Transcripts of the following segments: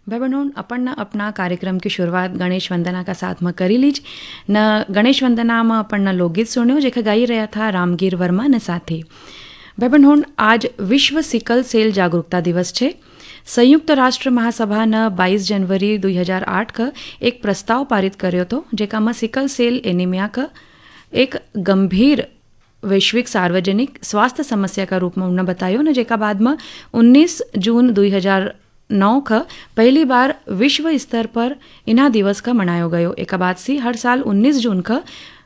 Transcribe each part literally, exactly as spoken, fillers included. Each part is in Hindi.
भाई बहनों, अपन न अपना कार्यक्रम की शुरुआत गणेश वंदना का साथ में करी लीज न। गणेश वंदना में अपन न लोकगीत सुन्यो जेका गाई रहा था रामगीर वर्मा न साथी। भाई बहनों, आज विश्व सिकल सेल जागरूकता दिवस है। संयुक्त राष्ट्र महासभा न बाईस जनवरी दो हज़ार आठ का एक प्रस्ताव पारित कर्यो तो जेका में सिकल सेल एनीमिया का एक गंभीर वैश्विक सार्वजनिक स्वास्थ्य समस्या का रूप में उन्हें बतायो न, जेका बाद में उन्नीस जून दो हज़ार नौ का पहली बार विश्व स्तर पर इना दिवस का मनायो गयो। एक बाद से हर साल उन्नीस जून का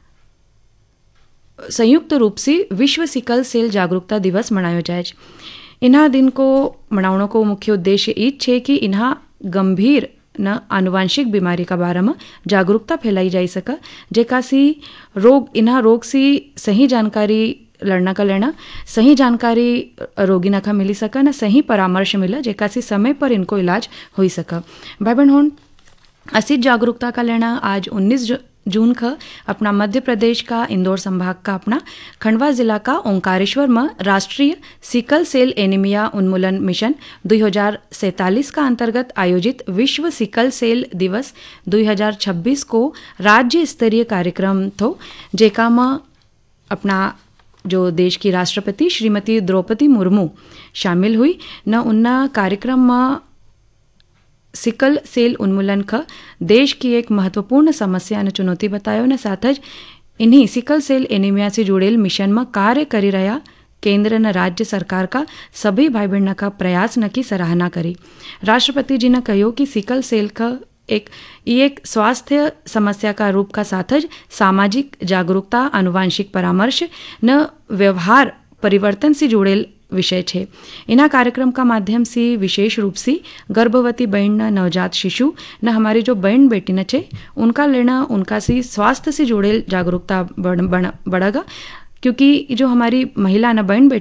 संयुक्त रूप से विश्व सिकल सेल जागरूकता दिवस मनायो जाए। इन्हा दिन को मनावण को मुख्य उद्देश्य ई है कि इन्हा गंभीर न आनुवांशिक बीमारी का बारे में जागरूकता फैलाई जा सके, जेका सी रोग इन्हा रोग से सही जानकारी लड़ना का लेना, सही जानकारी रोगी ना का मिली सका न सही परामर्श मिला, जेका सी समय पर इनको इलाज हो सका। भाई बहन, असी जागरूकता का लेना आज उन्नीस जून का अपना मध्य प्रदेश का इंदौर संभाग का अपना खंडवा जिला का ओंकारेश्वर में राष्ट्रीय सिकल सेल एनीमिया उन्मूलन मिशन दो हज़ार सैंतालीस का अंतर्गत आयोजित विश्व सिकल सेल दिवस दो हज़ार छब्बीस को राज्य स्तरीय कार्यक्रम थो, जेका में अपना जो देश की राष्ट्रपति श्रीमती द्रौपदी मुर्मू शामिल हुई न। उन्ना कार्यक्रम में सिकल सेल उन्मूलन का देश की एक महत्वपूर्ण समस्या न चुनौती बतायो न, साथ ज इन्हीं सिकल सेल एनीमिया से जुड़ेल मिशन में कार्य करी रहा केंद्र न राज्य सरकार का सभी भाई बहन का प्रयास न की सराहना करी। राष्ट्रपति जी ने कहो कि सिकल सेल का एक ये एक स्वास्थ्य समस्या का रूप का साथ ज सामाजिक जागरूकता, आनुवांशिक परामर्श न व्यवहार परिवर्तन से जुड़ेल विषय है। इना कार्यक्रम का माध्यम से विशेष रूप से गर्भवती बहन न, नवजात शिशु न, हमारी जो बहन बेटी न छे उनका लेना, उनका से स्वास्थ्य से जुड़ेल जागरूकता बढ़ बढ़ेगा, क्योंकि जो हमारी महिला न बहन बेटी